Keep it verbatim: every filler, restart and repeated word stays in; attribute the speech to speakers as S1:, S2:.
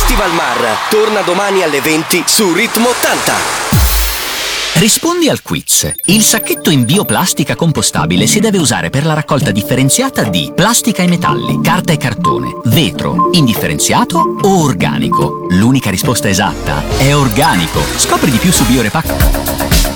S1: Festival Mar torna domani alle venti su Ritmo ottanta.
S2: Rispondi al quiz. Il sacchetto in bioplastica compostabile si deve usare per la raccolta differenziata di plastica e metalli, carta e cartone, vetro, indifferenziato o organico. L'unica risposta esatta è organico. Scopri di più su Biorepack.